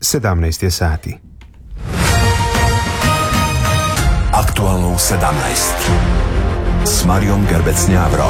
17 je sati. Aktualno u 17 s Marijom Gerbec-Njavro.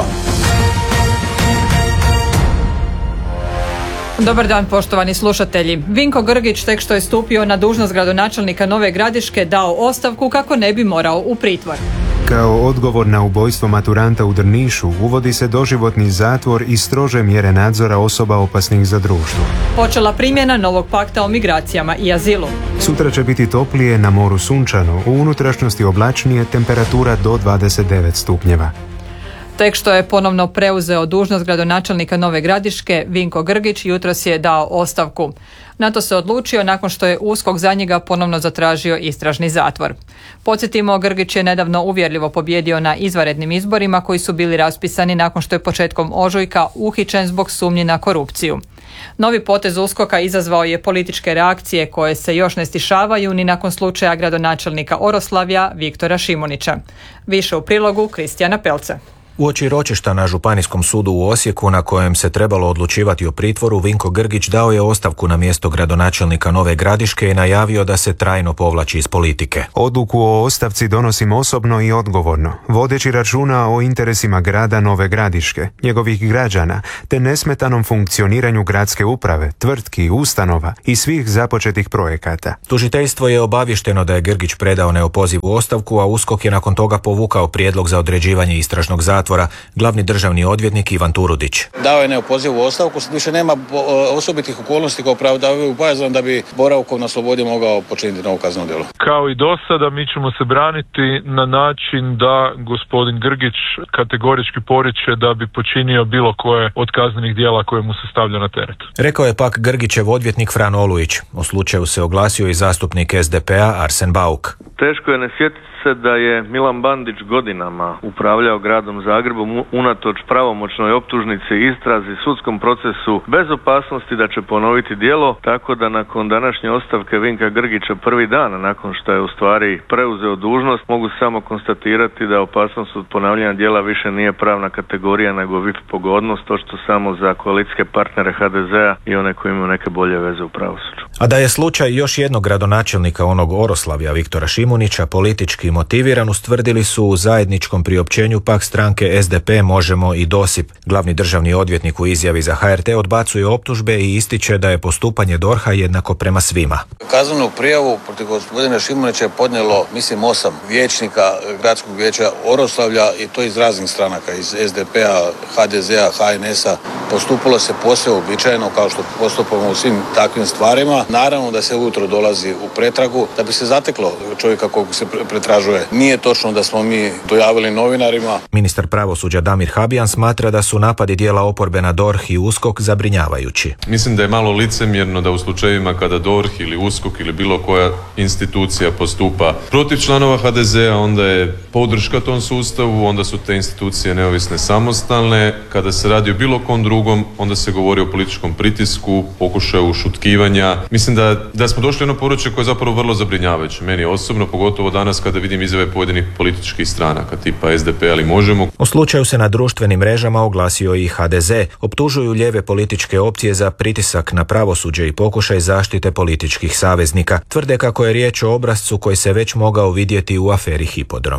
Dobar dan, poštovani slušatelji. Vinko Grgić tek što je stupio na dužnost gradonačelnika Nove Gradiške dao ostavku kako ne bi morao u pritvor. Kao odgovor na ubojstvo maturanta u Drnišu uvodi se doživotni zatvor i strože mjere nadzora osoba opasnih za društvo. Počela primjena novog pakta o migracijama i azilu. Sutra će biti toplije, na moru sunčano, u unutrašnjosti oblačnije, temperatura do 29 stupnjeva. Tek što je ponovno preuzeo dužnost gradonačelnika Nove Gradiške, Vinko Grgić jutros je dao ostavku. Na to se odlučio nakon što je USKOK za njega ponovno zatražio istražni zatvor. Podsjetimo, Grgić je nedavno uvjerljivo pobijedio na izvanrednim izborima koji su bili raspisani nakon što je početkom ožujka uhićen zbog sumnji na korupciju. Novi potez USKOK-a izazvao je političke reakcije koje se još ne stišavaju ni nakon slučaja gradonačelnika Oroslavlja Viktora Šimunića. Više u prilogu Kristijana Pelce. Uoči ročišta na Županijskom sudu u Osijeku na kojem se trebalo odlučivati o pritvoru, Vinko Grgić dao je ostavku na mjesto gradonačelnika Nove Gradiške i najavio da se trajno povlači iz politike. Odluku o ostavci donosim osobno i odgovorno, vodeći računa o interesima grada Nove Gradiške, njegovih građana, te nesmetanom funkcioniranju gradske uprave, tvrtki, ustanova i svih započetih projekata. Tužiteljstvo je obavješteno da je Grgić predao neopozivu ostavku, a USKOK je nakon toga povukao prijedlog za određivanje istražnog zatvora. Glavni državni odvjetnik Ivan Turudić. Dao je neopozivu ostavku, više nema osobitih okolnosti kao opravdavaju bojazan da bi boravkom na slobodi mogao počiniti novo kazneno djelo. Kao i do sada, mi ćemo se braniti na način da gospodin Grgić kategorički poriče da bi počinio bilo koje od kaznenih djela koje mu se stavlja na teret. Rekao je pak Grgićev odvjetnik Fran Olujić. O slučaju se oglasio i zastupnik SDP-a Arsen Bauk. Teško je ne sjetiti se da je Milan Bandić godinama upravljao gradom Zagrebom unatoč pravomoćnoj optužnici, istrazi, sudskom procesu bez opasnosti da će ponoviti djelo, tako da nakon današnje ostavke Vinka Grgića prvi dan nakon što je u stvari preuzeo dužnost, mogu samo konstatirati da opasnost od ponavljanja djela više nije pravna kategorija nego VIP pogodnost, to što samo za koalicijske partnere HDZ-a i one koji imaju neke bolje veze u pravosuđu. A da je slučaj još jednog gradonačelnika onog Oroslavlja Viktora Šimunića politički motiviran, ustvrdili su u zajedničkom priopćenju pak stranke SDP, Možemo i Dosip. Glavni državni odvjetnik u izjavi za HRT odbacuje optužbe i ističe da je postupanje DORH-a jednako prema svima. Kaznenu prijavu protiv gospodina Šimunića je podnijelo, 8 vijećnika gradskog vijeća Oroslavlja i to iz raznih stranaka, iz SDP-a, HDZ-a, HNS-a. Postupilo se posve uobičajeno kao što postupamo u svim takvim stvarima. Naravno da se ujutro dolazi u pretragu da bi se zateklo čovjeka kog se pretražuje. Nije točno da smo mi dojavili novinarima. Ministar pravosuđa Damir Habijan smatra da su napadi dijela oporbe na DORH i USKOK zabrinjavajući. Mislim da je malo licemjerno da u slučajevima kada DORH ili USKOK ili bilo koja institucija postupa protiv članova HDZ-a, onda je podrška tom sustavu, onda su te institucije neovisne, samostalne. Kada se radi o bilo kom drugom, onda se govori o političkom pritisku, pokušaju ušutkivanja. Mislim da smo došli na područje koje je zapravo vrlo zabrinjavajuće. Meni osobno, pogotovo danas kada vidim izjave pojedinih političkih stranaka tipa SDP ali Možemo. O slučaju se na društvenim mrežama oglasio i HDZ. Optužuju lijeve političke opcije za pritisak na pravosuđe i pokušaj zaštite političkih saveznika. Tvrde kako je riječ o obrascu koji se već mogao vidjeti u aferi Hipodrom.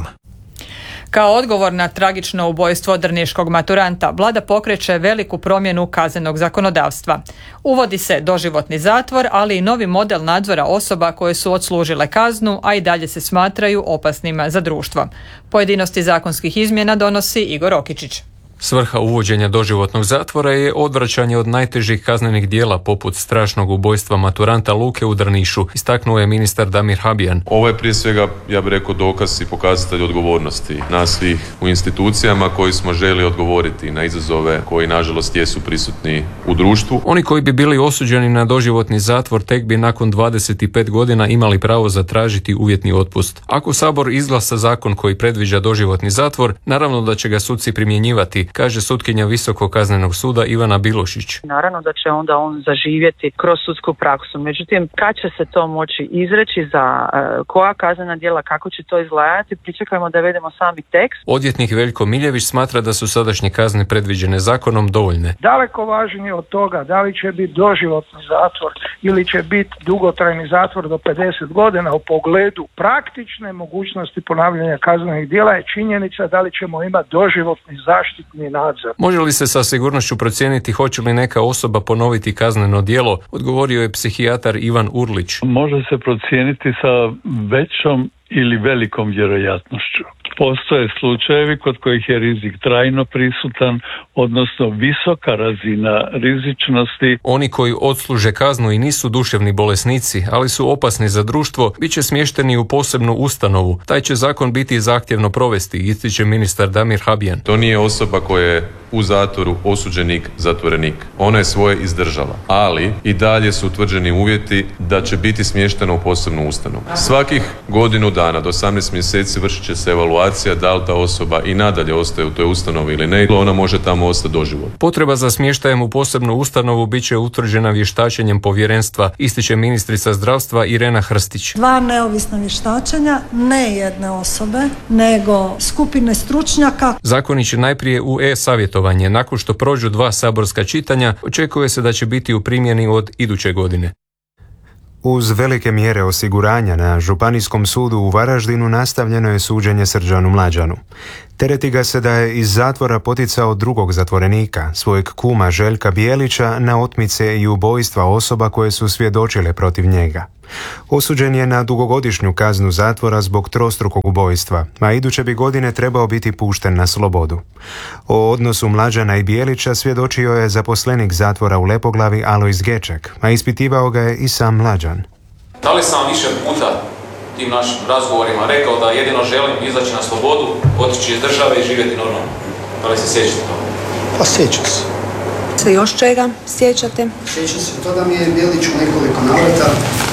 Kao odgovor na tragično ubojstvo drniškog maturanta, vlada pokreće veliku promjenu kaznenog zakonodavstva. Uvodi se doživotni zatvor, ali i novi model nadzora osoba koje su odslužile kaznu, a i dalje se smatraju opasnima za društvo. Pojedinosti zakonskih izmjena donosi Igor Okičić. Svrha uvođenja doživotnog zatvora je odvraćanje od najtežih kaznenih djela poput strašnog ubojstva maturanta Luke u Drnišu, istaknuo je ministar Damir Habijan. Ovo je prije svega, ja bih rekao, dokaz i pokazatelj odgovornosti nas svih u institucijama koji smo želi odgovoriti na izazove koji nažalost jesu prisutni u društvu. Oni koji bi bili osuđeni na doživotni zatvor tek bi nakon 25 godina imali pravo zatražiti uvjetni otpust. Ako Sabor izglasa zakon koji predviđa doživotni zatvor, naravno da će ga suci primjenjivati, kaže sutkinja Visokog kaznenog suda Ivana Bilošić. Naravno da će onda on zaživjeti kroz sudsku praksu. Međutim, kad će se to moći izreći, za koja kaznena djela, kako će to izgledati, pričekajmo da vedemo sami tekst. Odvjetnik Veljko Miljević smatra da su sadašnje kazne predviđene zakonom dovoljne. Daleko važnije od toga da li će biti doživotni zatvor ili će biti dugotrajni zatvor do 50 godina u pogledu praktične mogućnosti ponavljanja kaznenih djela je činjenica da li ćemo imati doživotni zaštitni nadzor. Može li se sa sigurnošću procijeniti hoće li neka osoba ponoviti kazneno djelo, odgovorio je psihijatar Ivan Urlić. Može se procijeniti sa većom ili velikom vjerojatnošću. Postoje slučajevi kod kojih je rizik trajno prisutan, odnosno visoka razina rizičnosti. Oni koji odsluže kaznu i nisu duševni bolesnici, ali su opasni za društvo, bit će smješteni u posebnu ustanovu. Taj će zakon biti zahtjevno provesti, ističe ministar Damir Habijan. To nije osoba koja je u zatvoru osuđenik, zatvorenik. Ona je svoje izdržala, ali i dalje su utvrđeni uvjeti da će biti smještena u posebnu ustanovu. Svakih godinu dana do 18 mjeseci vršit će se evaluacija da li ta osoba i nadalje ostaje u toj ustanovi ili ne, ona može tamo ostati doživotno. Potreba za smještajem u posebnu ustanovu bit će utvrđena vještačenjem povjerenstva, ističe ministrica zdravstva Irena Hrstić. 2 neovisna vještačenja, ne jedne osobe, nego skupine stručnjaka. Zakoni će najprije u e-savjetovanje. Nakon što prođu 2 saborska čitanja, očekuje se da će biti u primjeni od iduće godine. Uz velike mjere osiguranja na Županijskom sudu u Varaždinu nastavljeno je suđenje Srđanu Mlađanu. Tereti ga se da je iz zatvora poticao drugog zatvorenika, svojeg kuma Željka Bijelića, na otmice i ubojstva osoba koje su svjedočile protiv njega. Osuđen je na dugogodišnju kaznu zatvora zbog trostrukog ubojstva, a iduće bi godine trebao biti pušten na slobodu. O odnosu Mlađana i Bijelića svjedočio je zaposlenik zatvora u Lepoglavi Alojz Geček, a ispitivao ga je i sam Mlađan. Da li sam više puta tim našim razgovorima rekao da jedino želim izaći na slobodu, otići iz države i živjeti normalno? Da li se sjećate toga? Pa sjećam se. Se još čega sjećate? Sjećam se to da mi je Bijelić u nekoliko navrata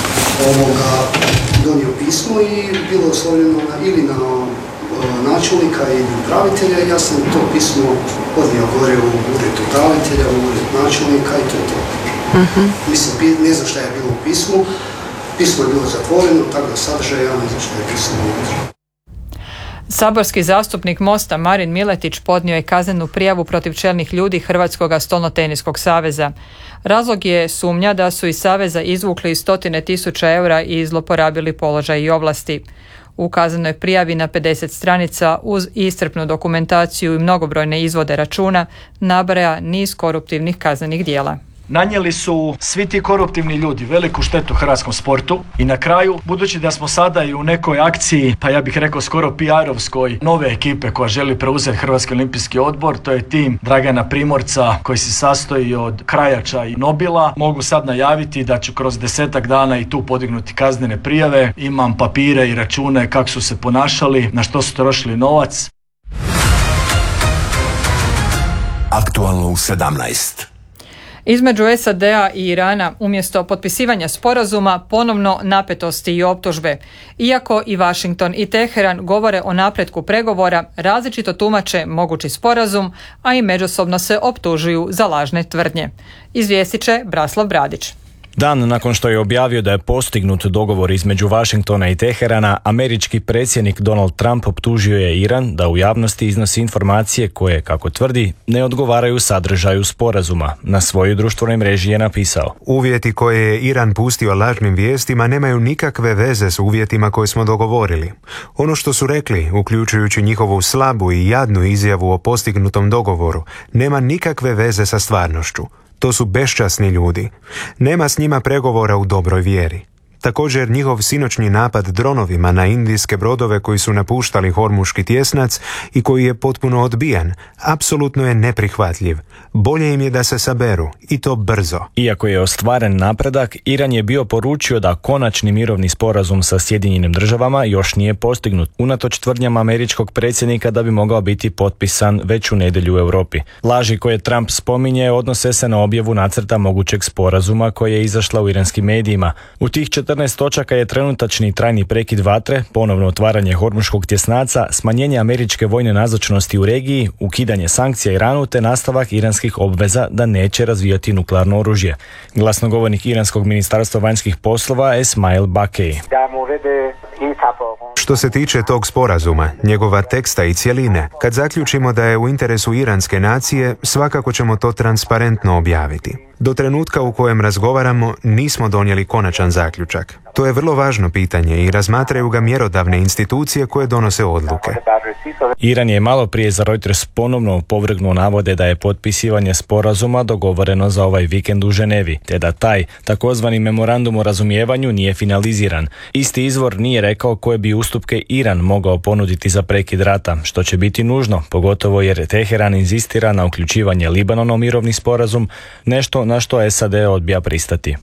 donio pismo i bilo oslovljeno ili na načelnika ili upravitelja. Ja sam to pismo odnio gore u ured upravitelja, u ured načelnika i to je to. Mislim, ne znam šta je bilo u pismu. Pismo je bilo zatvoreno, tako da sadržaj, ja ne znam šta je pismo unutra. Saborski zastupnik Mosta Marin Miletić podnio je kaznenu prijavu protiv čelnih ljudi Hrvatskog stolnoteniskog saveza. Razlog je sumnja da su iz saveza izvukli 100.000 eura i zloporabili položaj i ovlasti. U kaznenoj prijavi na 50 stranica uz iscrpnu dokumentaciju i mnogobrojne izvode računa nabraja niz koruptivnih kaznenih djela. Nanijeli su svi ti koruptivni ljudi veliku štetu hrvatskom sportu i na kraju, budući da smo sada i u nekoj akciji, pa ja bih rekao skoro PR-ovskoj, nove ekipe koja želi preuzeti Hrvatski olimpijski odbor, to je tim Dragana Primorca koji se sastoji od Krajača i Nobila, mogu sad najaviti da ću kroz 10 dana i tu podignuti kaznene prijave. Imam papire i račune kako su se ponašali, na što su trošili novac. Aktualno u 17. Između SAD-a i Irana umjesto potpisivanja sporazuma ponovno napetosti i optužbe. Iako i Washington i Teheran govore o napretku pregovora, različito tumače mogući sporazum, a i međusobno se optužuju za lažne tvrdnje. Izvijestit će Braslav Bradić. Dan nakon što je objavio da je postignut dogovor između Washingtona i Teherana, američki predsjednik Donald Trump optužio je Iran da u javnosti iznosi informacije koje, kako tvrdi, ne odgovaraju sadržaju sporazuma. Na svojoj društvenoj mreži je napisao: Uvjeti koje je Iran pustio lažnim vijestima nemaju nikakve veze s uvjetima koje smo dogovorili. Ono što su rekli, uključujući njihovu slabu i jadnu izjavu o postignutom dogovoru, nema nikakve veze sa stvarnošću. To su beščasni ljudi. Nema s njima pregovora u dobroj vjeri. Također, njihov sinoćni napad dronovima na indijske brodove koji su napuštali Hormuški tjesnac i koji je potpuno odbijan, apsolutno je neprihvatljiv. Bolje im je da se saberu, i to brzo. Iako je ostvaren napredak, Iran je bio poručio da konačni mirovni sporazum sa Sjedinjenim državama još nije postignut, unatoč tvrdnjama američkog predsjednika da bi mogao biti potpisan već u nedjelju u Europi. Laži koje Trump spominje odnose se na objavu nacrta mogućeg sporazuma koje je izašla u iranskim medijima. U tih 14 točaka je trenutačni trajni prekid vatre, ponovno otvaranje Hormuškog tjesnaca, smanjenje američke vojne nazočnosti u regiji, ukidanje sankcija Iranu te nastavak iranskih obveza da neće razvijati nuklearno oružje. Glasnogovornik iranskog ministarstva vanjskih poslova Esmail Bakej. Što se tiče tog sporazuma, njegova teksta i cjeline, kad zaključimo da je u interesu iranske nacije, svakako ćemo to transparentno objaviti. Do trenutka u kojem razgovaramo nismo donijeli konačan zaključak. To je vrlo važno pitanje i razmatraju ga mjerodavne institucije koje donose odluke. Iran je malo prije za Reuters ponovno opovrgnuo navode da je potpisivanje sporazuma dogovoreno za ovaj vikend u Ženevi, te da taj takozvani memorandum o razumijevanju nije finaliziran. Isti izvor nije rekao koje bi ustupke Iran mogao ponuditi za prekid rata, što će biti nužno, pogotovo jer Teheran inzistira na uključivanje Libanona u mirovni sporazum, nešto na što SAD odbija pristati.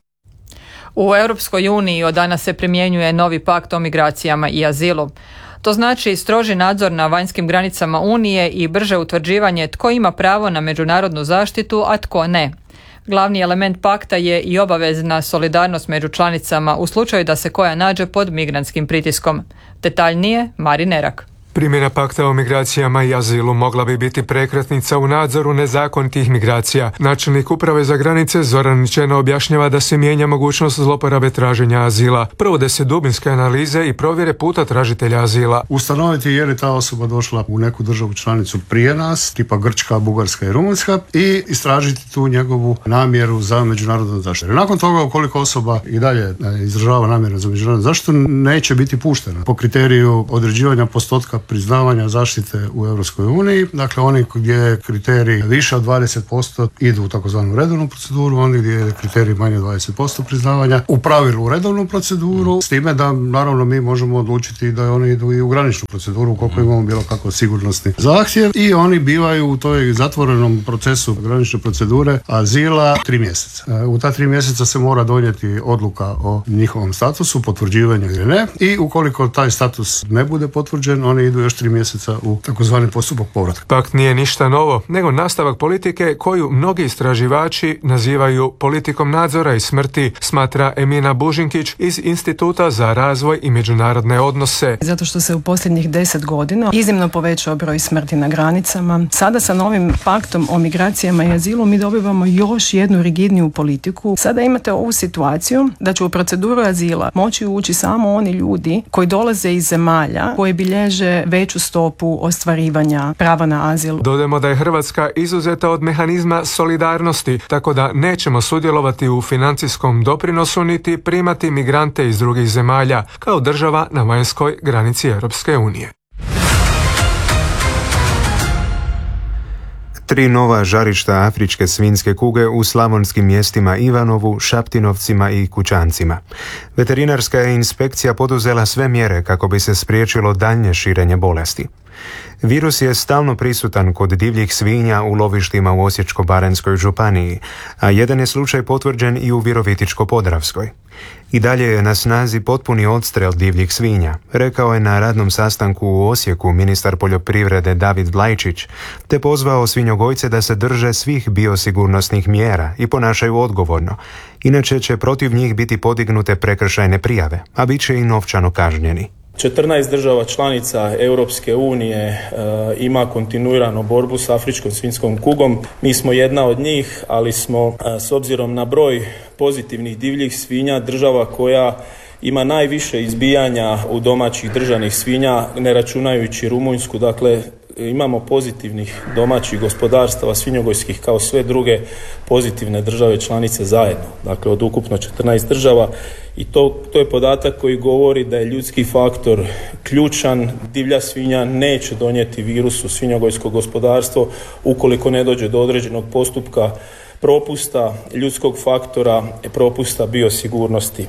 U Europskoj uniji od danas se primjenjuje novi pakt o migracijama i azilu. To znači stroži nadzor na vanjskim granicama Unije i brže utvrđivanje tko ima pravo na međunarodnu zaštitu, a tko ne. Glavni element pakta je i obavezna solidarnost među članicama u slučaju da se koja nađe pod migrantskim pritiskom. Detaljnije, Marin Nerak. Primjena pakta o migracijama i azilu mogla bi biti prekretnica u nadzoru nezakonitih migracija. Načelnik uprave za granice Zoran Ničeno objašnjava da se mijenja mogućnost zloporabe traženja azila. Provode se dubinske analize i provjere puta tražitelja azila. Ustanoviti je li ta osoba došla u neku državu članicu prije nas, tipa Grčka, Bugarska i Rumunjska, i istražiti tu njegovu namjeru za međunarodnu zaštitu. Nakon toga, ukoliko osoba i dalje izražava namjeru za međunarodnu zaštitu, neće biti puštena po kriteriju određivanja postotka priznavanja zaštite u Europskoj uniji. Dakle, oni gdje je kriterij više od 20% idu u takozvanu redovnu proceduru, oni gdje je kriterij manje od 20% priznavanja u pravilu u redovnu proceduru, s time da naravno mi možemo odlučiti da oni idu i u graničnu proceduru ukoliko imamo bilo kakav sigurnosni zahtjev, i oni bivaju u toj zatvorenom procesu granične procedure azila 3 mjeseca. U ta 3 mjeseca se mora donijeti odluka o njihovom statusu, potvrđivanje ili ne, i ukoliko taj status ne bude potvrđen, oni idu još 3 mjeseca u takozvani postupak povratka. Pakt nije ništa novo, nego nastavak politike koju mnogi istraživači nazivaju politikom nadzora i smrti, smatra Emina Bužinkić iz Instituta za razvoj i međunarodne odnose. Zato što se u posljednjih 10 godina iznimno povećao broj smrti na granicama. Sada sa novim paktom o migracijama i azilu mi dobivamo još jednu rigidniju politiku. Sada imate ovu situaciju da će u proceduru azila moći ući samo oni ljudi koji dolaze iz zemalja koji bilježe veću stopu ostvarivanja prava na azil. Dodajmo da je Hrvatska izuzeta od mehanizma solidarnosti, tako da nećemo sudjelovati u financijskom doprinosu niti primati migrante iz drugih zemalja kao država na vanjskoj granici Europske unije. 3 nova žarišta afričke svinjske kuge u slavonskim mjestima Ivanovu, Šaptinovcima i Kućancima. Veterinarska je inspekcija poduzela sve mjere kako bi se spriječilo daljnje širenje bolesti. Virus je stalno prisutan kod divljih svinja u lovištima u Osječko-baranjskoj županiji, a jedan je slučaj potvrđen i u Virovitičko-podravskoj. I dalje je na snazi potpuni odstrel divljih svinja, rekao je na radnom sastanku u Osijeku ministar poljoprivrede David Vlajčić, te pozvao svinjogojce da se drže svih biosigurnosnih mjera i ponašaju odgovorno, inače će protiv njih biti podignute prekršajne prijave, a bit će i novčano kažnjeni. 14 država članica Europske unije ima kontinuiranu borbu s afričkom svinjskom kugom. Mi smo jedna od njih, ali smo s obzirom na broj pozitivnih divljih svinja država koja ima najviše izbijanja u domaćih držanih svinja, ne računajući Rumunjsku. Dakle, imamo pozitivnih domaćih gospodarstava svinjogojskih kao sve druge pozitivne države članice zajedno. Dakle, od ukupno 14 država, i to je podatak koji govori da je ljudski faktor ključan. Divlja svinja neće donijeti virus u svinjogojsko gospodarstvo ukoliko ne dođe do određenog postupka propusta ljudskog faktora, propusta biosigurnosti.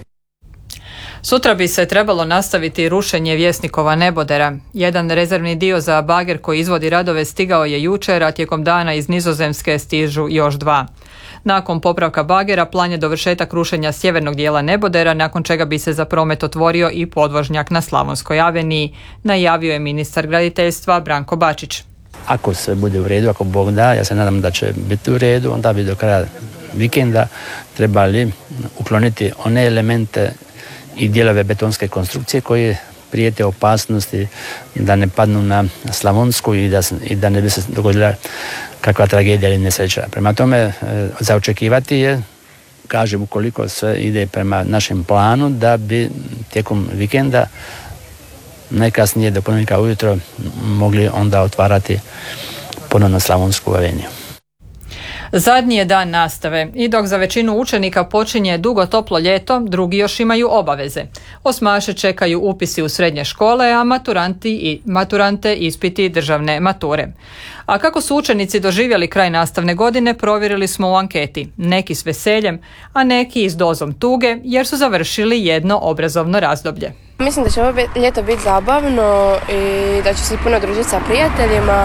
Sutra bi se trebalo nastaviti rušenje Vjesnikova nebodera. Jedan rezervni dio za bager koji izvodi radove stigao je jučer, a tijekom dana iz Nizozemske stižu još 2. Nakon popravka bagera plan je dovršetak rušenja sjevernog dijela nebodera, nakon čega bi se za promet otvorio i podvožnjak na Slavonskoj aveniji, najavio je ministar graditeljstva Branko Bačić. Ako sve bude u redu, ako Bog da, ja se nadam da će biti u redu, onda bi do kraja vikenda trebali ukloniti one elemente i dijelove betonske konstrukcije koje prijete opasnosti da ne padnu na Slavonsku i da ne bi se dogodila kakva tragedija ili nesreća. Prema tome, za očekivati je, kažem, ukoliko sve ide prema našem planu, da bi tijekom vikenda najkasnije do ponedjeljka ujutro mogli onda otvarati ponovno Slavonsku aveniju. Zadnji je dan nastave i dok za većinu učenika počinje dugo toplo ljeto, drugi još imaju obaveze. Osmaše čekaju upisi u srednje škole, a maturante ispiti državne mature. A kako su učenici doživjeli kraj nastavne godine, provjerili smo u anketi. Neki s veseljem, a neki s dozom tuge jer su završili jedno obrazovno razdoblje. Mislim da će ovo ljeto biti zabavno i da ću se puno družiti sa prijateljima.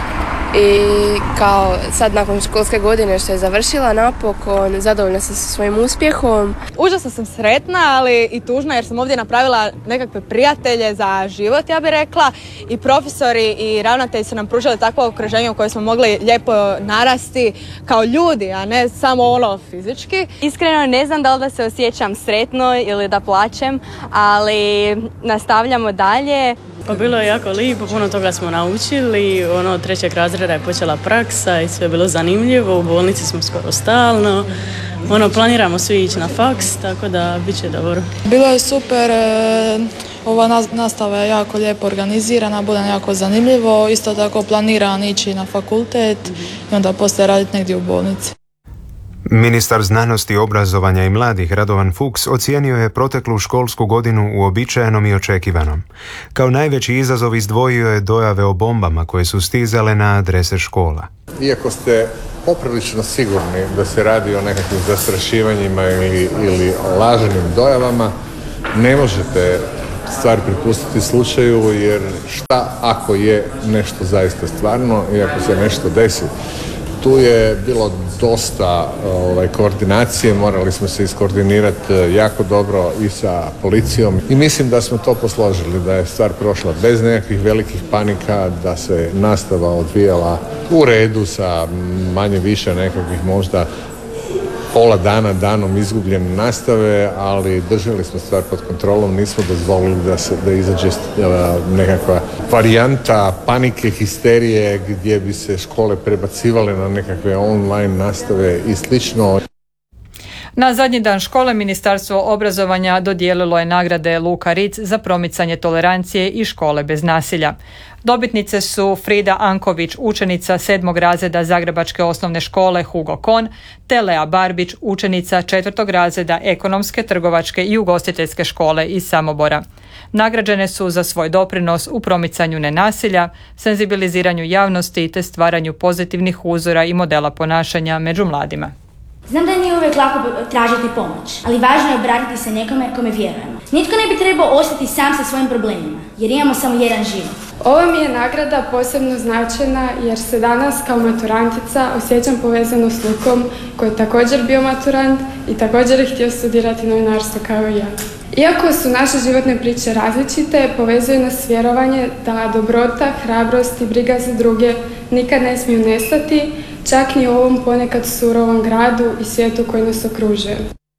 I kao sad nakon školske godine što je završila napokon, zadovoljna sam sa svojim uspjehom. Užasno sam sretna, ali i tužna jer sam ovdje napravila nekakve prijatelje za život, ja bih rekla. I profesori i ravnatelji su nam pružili takvo okruženje u koje smo mogli lijepo narasti kao ljudi, a ne samo fizički. Iskreno ne znam da li da se osjećam sretno ili da plačem, ali nastavljamo dalje. Pa bilo je jako lijepo, puno toga smo naučili, 3. razreda je počela praksa i sve je bilo zanimljivo, u bolnici smo skoro stalno, planiramo svi ići na faks, tako da bit će dobro. Bilo je super, ova nastava je jako lijepo organizirana, bude jako zanimljivo, isto tako planiram ići na fakultet i onda poslije raditi negdje u bolnici. Ministar znanosti, obrazovanja i mladih Radovan Fuchs ocijenio je proteklu školsku godinu uobičajenom i očekivanom. Kao najveći izazov izdvojio je dojave o bombama koje su stizale na adrese škola. Iako ste poprilično sigurni da se radi o nekakvim zastrašivanjima ili lažnim dojavama, ne možete stvar prepustiti slučaju, jer šta ako je nešto zaista stvarno i ako se nešto desi. Tu je bilo dosta koordinacije, morali smo se iskoordinirati jako dobro i sa policijom i mislim da smo to posložili, da je stvar prošla bez nekakvih velikih panika, da se nastava odvijala u redu sa manje više nekakvih možda pola dana, danom izgubljene nastave, ali držali smo stvar pod kontrolom, nismo dozvolili da izađe nekakva varijanta panike, histerije gdje bi se škole prebacivale na nekakve online nastave i slično. Na zadnji dan škole Ministarstvo obrazovanja dodijelilo je nagrade Luka Ritz za promicanje tolerancije i škole bez nasilja. Dobitnice su Frida Anković, učenica 7. razreda Zagrebačke osnovne škole Hugo Kohn, te Lea Barbić, učenica 4. razreda Ekonomske, trgovačke i ugostiteljske škole iz Samobora. Nagrađene su za svoj doprinos u promicanju nenasilja, senzibiliziranju javnosti te stvaranju pozitivnih uzora i modela ponašanja među mladima. Znam da nije uvijek lako tražiti pomoć, ali važno je obratiti se nekome kome vjerujemo. Nitko ne bi trebao ostati sam sa svojim problemima, jer imamo samo jedan život. Ova mi je nagrada posebno značajna jer se danas kao maturantica osjećam povezano s Lukom, koji je također bio maturant i također je htio studirati novinarstvo kao i ja. Iako su naše životne priče različite, povezuje nas vjerovanje da dobrota, hrabrost i briga za druge nikad ne smiju nestati, čak ni u ovom ponekad surovom gradu i svijetu koji nas okružuje.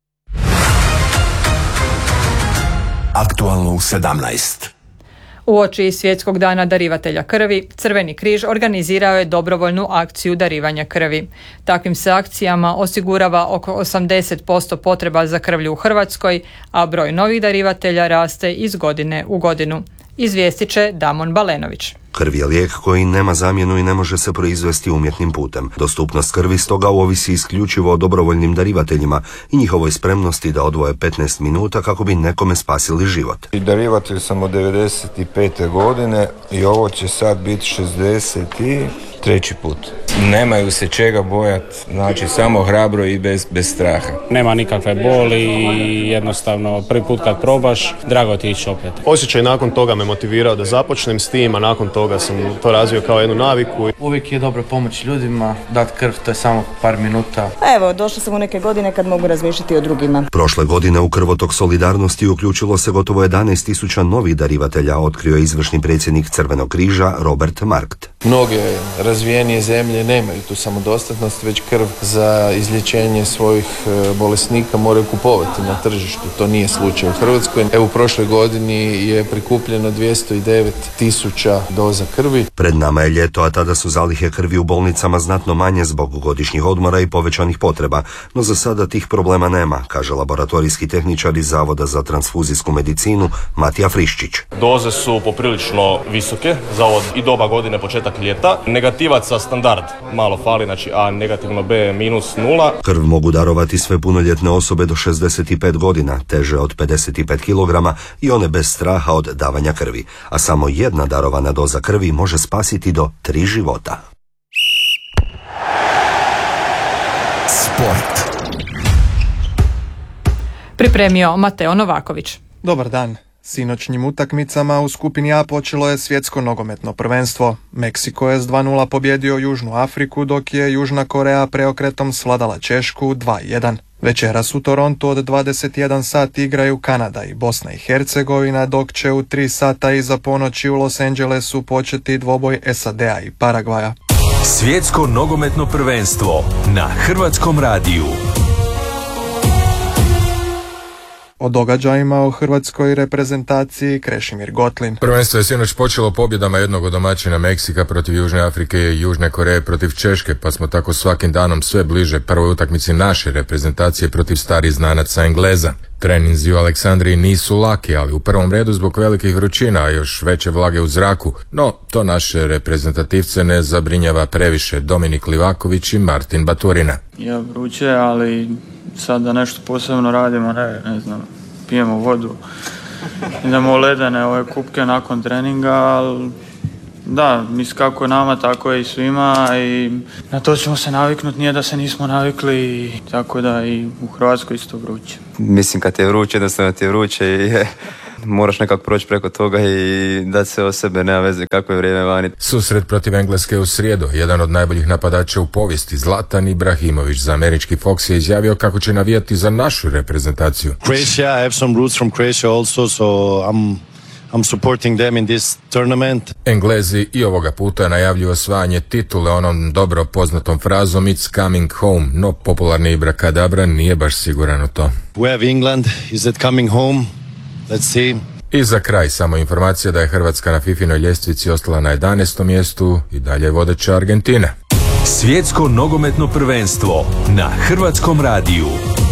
Aktualno u 17. Uoči Svjetskog dana darivatelja krvi, Crveni križ organizirao je dobrovoljnu akciju darivanja krvi. Takvim se akcijama osigurava oko 80% potreba za krvlju u Hrvatskoj, a broj novih darivatelja raste iz godine u godinu. Izvijestit će Damon Balenović. Krv je lijek koji nema zamjenu i ne može se proizvesti umjetnim putem. Dostupnost krvi stoga ovisi isključivo o dobrovoljnim darivateljima i njihovoj spremnosti da odvoje 15 minuta kako bi nekome spasili život. Darivatelj sam od 95. godine i ovo će sad biti 63. put. Nemaju se čega bojati, znači samo hrabro i bez straha. Nema nikakve boli i jednostavno prvi put kad probaš, drago ti ići opet. Osjećaj nakon toga me motivirao da započnem s tim, a nakon toga sam to razvio kao jednu naviku. Uvijek je dobro pomoći ljudima, dati krv, to je samo par minuta. Evo, došla sam u neke godine kad mogu razmišljati o drugima. Prošle godine u krvotok solidarnosti uključilo se gotovo 11.000 novih darivatelja, otkrio je izvršni predsjednik Crvenog križa Robert Markt. Mnoge razvijenije zemlje nemaju tu samodostatnost, već krv za izlječenje svojih bolesnika moraju kupovati na tržištu. To nije slučaj u Hrvatskoj. Evo, u prošloj godini je prikupljeno 209.000 doza krvi. Pred nama je ljeto, a tada su zalihe krvi u bolnicama znatno manje zbog godišnjih odmora i povećanih potreba, no za sada tih problema nema, kaže laboratorijski tehničar iz Zavoda za transfuzijsku medicinu Matija Friščić. Doze su poprilično visoke za ovo i doba godine, početak početak ljeta. Negativaca standard malo fali, znači A negativno, B minus 0. Krv mogu darovati sve punoljetne osobe do 65 godina, teže od 55 kg i one bez straha od davanja krvi, a samo jedna darovana doza krvi može spasiti do 3 života. Sport. Pripremio Mateo Novaković. Dobar dan. Sinoćnjim utakmicama u skupini A počelo je svjetsko nogometno prvenstvo. Meksiko je s 2:0 pobjedio Južnu Afriku, dok je Južna Koreja preokretom svladala Češku 2:1. Večeras u Torontu od 21 sat igraju Kanada i Bosna i Hercegovina, dok će u 3 sata iza ponoći u Los Angelesu početi dvoboj SAD-a i Paragvaja. Svjetsko nogometno prvenstvo na Hrvatskom radiju. O događajima o hrvatskoj reprezentaciji Krešimir Gotlin. Prvenstvo je sinoć počelo pobjedama jednog od domaćina Meksika protiv Južne Afrike i Južne Koreje protiv Češke, pa smo tako svakim danom sve bliže prvoj utakmici naše reprezentacije protiv starih znanaca Engleza. Treninzi u Aleksandriji nisu laki, ali u prvom redu zbog velikih vrućina, a još veće vlage u zraku. No, to naše reprezentativce ne zabrinjava previše. Dominik Livaković i Martin Baturina. Ja vruće, ali sad da nešto posebno radimo, ne znam, pijemo vodu, idemo u ledene ove kupke nakon treninga, ali da, mislim kako nama, tako je i svima i na to ćemo se naviknuti, nije da se nismo navikli, tako da i u Hrvatskoj isto vruće. Mislim kad je vruće, jednostavno ti je vruće i moraš nekako proći preko toga i dati se o sebe, nema veze kako je vrijeme vani. Susret protiv Engleske u srijedu. Jedan od najboljih napadača u povijesti, Zlatan Ibrahimović, za američki Fox je izjavio kako će navijati za našu reprezentaciju. Croatia, I have some roots from Croatia also, so I'm supporting them in this tournament. Englezi i ovoga puta najavljuju osvajanje titule onom dobro poznatom frazom It's coming home, no popularni Ibrakadabra nije baš siguran u to. We have England, is it coming home? Let's see. I za kraj samo informacija da je Hrvatska na FIFInoj ljestvici ostala na 11. mjestu i dalje vodeća Argentina. Svjetsko nogometno prvenstvo na Hrvatskom radiju.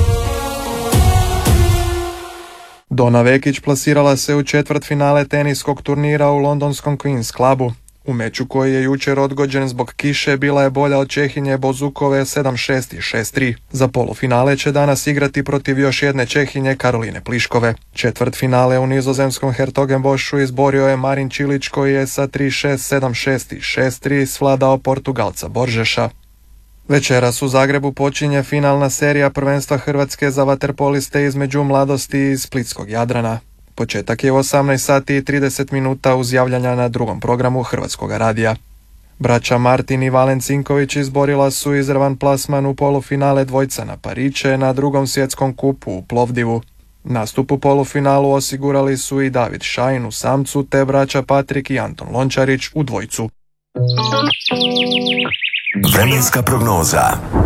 Dona Vekić plasirala se u četvrtfinale teniskog turnira u londonskom Queen's Clubu. U meču koji je jučer odgođen zbog kiše bila je bolja od Čehinje Bozukove 7-6 i 6-3. Za polufinale će danas igrati protiv još jedne Čehinje Karoline Pliškove. Četvrtfinale u nizozemskom Hertogenboschu izborio je Marin Čilić koji je sa 3-6, 7-6 i 6-3 svladao Portugalca Boržeša. Večeras u Zagrebu počinje finalna serija prvenstva Hrvatske za vaterpoliste između mladosti iz Splitskog Jadrana. Početak je u 18 sati i 30 minuta uz javljanja na drugom programu Hrvatskog radija. Braća Martin i Valen Cinković izborila su izravan plasman u polufinale dvojca na Pariće na drugom svjetskom kupu u Plovdivu. Nastup u polufinalu osigurali su i David Šajn u samcu te braća Patrik i Anton Lončarić u dvojcu. Vremenska prognoza.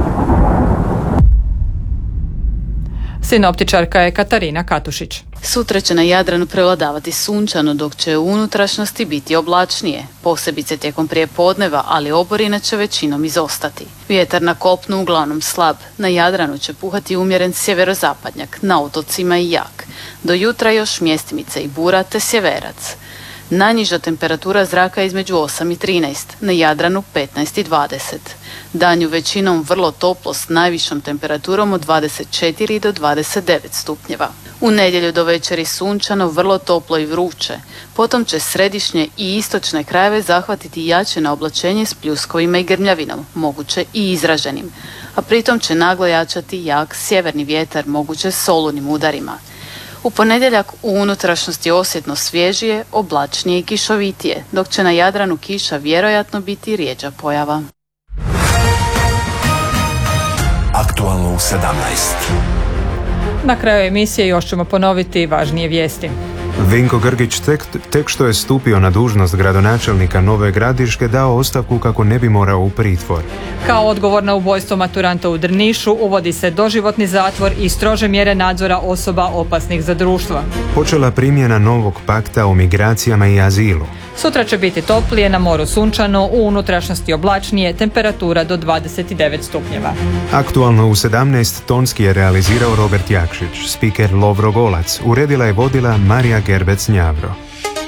Sinoptičarka je Katarina Katušić. Sutra će na Jadranu prevladavati sunčano, dok će u unutrašnjosti biti oblačnije, posebice tijekom prijepodneva, ali oborina će većinom izostati. Vjetar na kopnu uglavnom slab, na Jadranu će puhati umjeren sjeverozapadnjak, na otocima i jak. Do jutra još mjestimice i bura te sjeverac. Najniža temperatura zraka je između 8 i 13, na Jadranu 15 i 20. Danju većinom vrlo toplo s najvišom temperaturom od 24 do 29 stupnjeva. U nedjelju do večeri sunčano, vrlo toplo i vruće. Potom će središnje i istočne krajeve zahvatiti jače oblačenje s pljuskovima i grmljavinom, moguće i izraženim. A pritom će naglo jačati jak sjeverni vjetar, moguće s olujnim udarima. U ponedjeljak u unutrašnjosti osjetno svježije, oblačnije i kišovitije, dok će na Jadranu kiša vjerojatno biti rjeđa pojava. Aktualno u 17. Na kraju emisije još ćemo ponoviti važnije vijesti. Vinko Grgić tek što je stupio na dužnost gradonačelnika Nove Gradiške dao ostavku kako ne bi morao u pritvor. Kao odgovor na ubojstvo maturanta u Drnišu uvodi se doživotni zatvor i strože mjere nadzora osoba opasnih za društvo. Počela primjena novog pakta o migracijama i azilu. Sutra će biti toplije, na moru sunčano, u unutrašnjosti oblačnije, temperatura do 29 stupnjeva. Aktualno u 17 tonski je realizirao Robert Jakšić, spiker Lovro Golac, uredila je vodila Marija Gerbec Njavro.